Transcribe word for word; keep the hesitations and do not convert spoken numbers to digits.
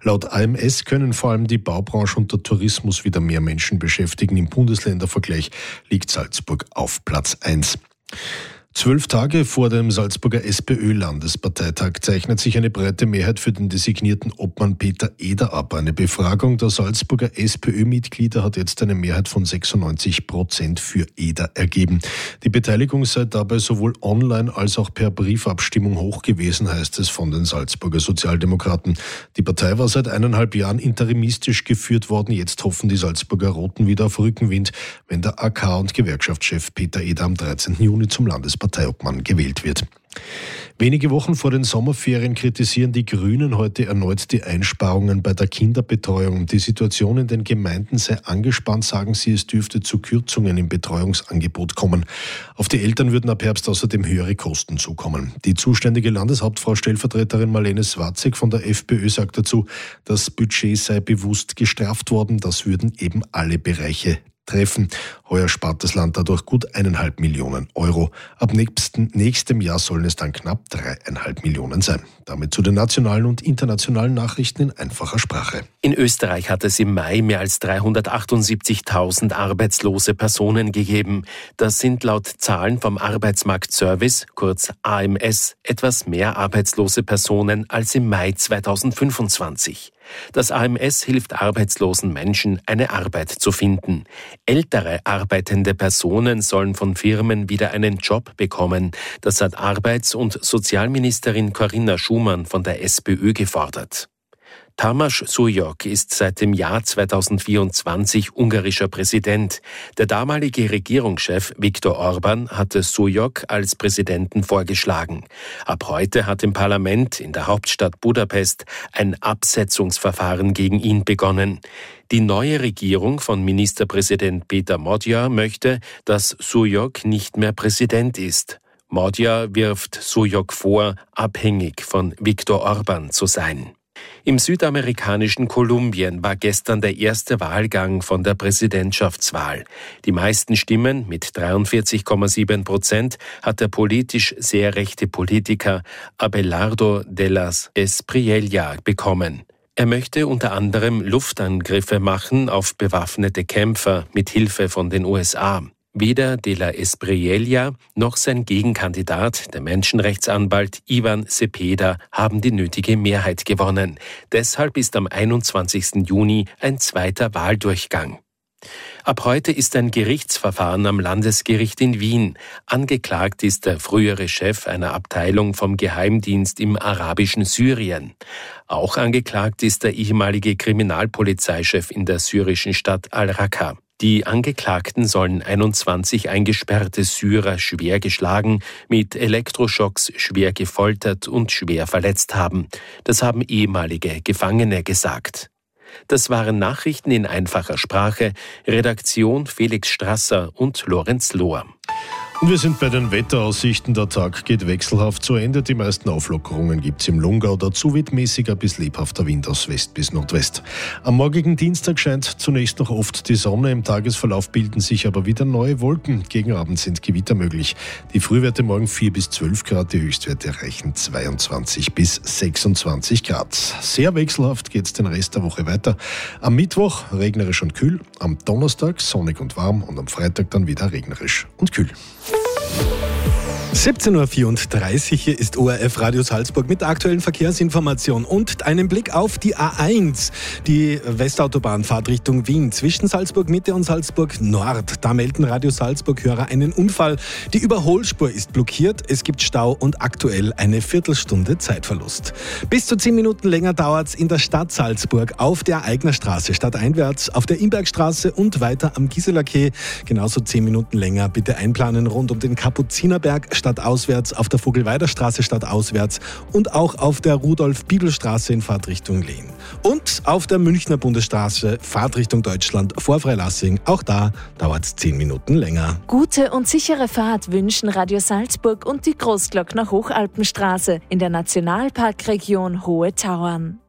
Laut A M S können vor allem die Baubranche und der Tourismus wieder mehr Menschen beschäftigen. Im Bundesländervergleich liegt Salzburg auf Platz eins. Zwölf Tage vor dem Salzburger SPÖ-Landesparteitag zeichnet sich eine breite Mehrheit für den designierten Obmann Peter Eder ab. Eine Befragung der Salzburger SPÖ-Mitglieder hat jetzt eine Mehrheit von sechsundneunzig Prozent für Eder ergeben. Die Beteiligung sei dabei sowohl online als auch per Briefabstimmung hoch gewesen, heißt es von den Salzburger Sozialdemokraten. Die Partei war seit eineinhalb Jahren interimistisch geführt worden. Jetzt hoffen die Salzburger Roten wieder auf Rückenwind, wenn der A K- und Gewerkschaftschef Peter Eder am dreizehnten Juni zum Landesparteitag Parteiobmann gewählt wird. Wenige Wochen vor den Sommerferien kritisieren die Grünen heute erneut die Einsparungen bei der Kinderbetreuung. Die Situation in den Gemeinden sei angespannt, sagen sie, es dürfte zu Kürzungen im Betreuungsangebot kommen. Auf die Eltern würden ab Herbst außerdem höhere Kosten zukommen. Die zuständige Landeshauptfrau Stellvertreterin Marlene Swarzek von der FPÖ sagt dazu, das Budget sei bewusst gestrafft worden, das würden eben alle Bereiche treffen. Heuer spart das Land dadurch gut eineinhalb Millionen Euro. Ab nächsten, nächstem Jahr sollen es dann knapp dreieinhalb Millionen sein. Damit zu den nationalen und internationalen Nachrichten in einfacher Sprache. In Österreich hat es im Mai mehr als dreihundertachtundsiebzigtausend arbeitslose Personen gegeben. Das sind laut Zahlen vom Arbeitsmarktservice, kurz A M S, etwas mehr arbeitslose Personen als im Mai zweitausendfünfundzwanzig. Das A M S hilft arbeitslosen Menschen, eine Arbeit zu finden. Ältere arbeitende Personen sollen von Firmen wieder einen Job bekommen. Das hat Arbeits- und Sozialministerin Corinna Schumann von der SPÖ gefordert. Tamás Súlyog ist seit dem Jahr zweitausendvierundzwanzig ungarischer Präsident. Der damalige Regierungschef Viktor Orbán hatte Súlyog als Präsidenten vorgeschlagen. Ab heute hat im Parlament in der Hauptstadt Budapest ein Absetzungsverfahren gegen ihn begonnen. Die neue Regierung von Ministerpräsident Péter Magyar möchte, dass Súlyog nicht mehr Präsident ist. Magyar wirft Súlyog vor, abhängig von Viktor Orbán zu sein. Im südamerikanischen Kolumbien war gestern der erste Wahlgang von der Präsidentschaftswahl. Die meisten Stimmen, mit dreiundvierzig Komma sieben Prozent, hat der politisch sehr rechte Politiker Abelardo de las Espriella bekommen. Er möchte unter anderem Luftangriffe machen auf bewaffnete Kämpfer mit Hilfe von den U S A. Weder de la Espriella noch sein Gegenkandidat, der Menschenrechtsanwalt Ivan Cepeda, haben die nötige Mehrheit gewonnen. Deshalb ist am einundzwanzigsten Juni ein zweiter Wahldurchgang. Ab heute ist ein Gerichtsverfahren am Landesgericht in Wien. Angeklagt ist der frühere Chef einer Abteilung vom Geheimdienst im arabischen Syrien. Auch angeklagt ist der ehemalige Kriminalpolizeichef in der syrischen Stadt Al-Raqqa. Die Angeklagten sollen einundzwanzig eingesperrte Syrer schwer geschlagen, mit Elektroschocks schwer gefoltert und schwer verletzt haben. Das haben ehemalige Gefangene gesagt. Das waren Nachrichten in einfacher Sprache. Redaktion Felix Strasser und Lorenz Lohr. Und wir sind bei den Wetteraussichten. Der Tag geht wechselhaft zu Ende. Die meisten Auflockerungen gibt es im Lungau. Dazu weht mäßiger bis lebhafter Wind aus West bis Nordwest. Am morgigen Dienstag scheint zunächst noch oft die Sonne. Im Tagesverlauf bilden sich aber wieder neue Wolken. Gegen Abend sind Gewitter möglich. Die Frühwerte morgen vier bis zwölf Grad. Die Höchstwerte erreichen zweiundzwanzig bis sechsundzwanzig Grad. Sehr wechselhaft geht es den Rest der Woche weiter. Am Mittwoch regnerisch und kühl. Am Donnerstag sonnig und warm. Und am Freitag dann wieder regnerisch und kühl. siebzehn Uhr vierunddreißig, hier ist O R F Radio Salzburg mit der aktuellen Verkehrsinformation und einem Blick auf die A eins, die Westautobahnfahrt Richtung Wien zwischen Salzburg Mitte und Salzburg Nord. Da melden Radio Salzburg-Hörer einen Unfall. Die Überholspur ist blockiert, es gibt Stau und aktuell eine Viertelstunde Zeitverlust. Bis zu zehn Minuten länger dauert es in der Stadt Salzburg auf der Eigner Straße stadteinwärts, auf der Imbergstraße und weiter am Gisela Quai. Genauso zehn Minuten länger bitte einplanen rund um den Kapuzinerberg stadtauswärts, auf der Vogelweiderstraße stadtauswärts und auch auf der Rudolf-Bibel-Straße in Fahrtrichtung Lehn. Und auf der Münchner Bundesstraße Fahrtrichtung Deutschland vor Freilassing. Auch da dauert es zehn Minuten länger. Gute und sichere Fahrt wünschen Radio Salzburg und die Großglockner Hochalpenstraße in der Nationalparkregion Hohe Tauern.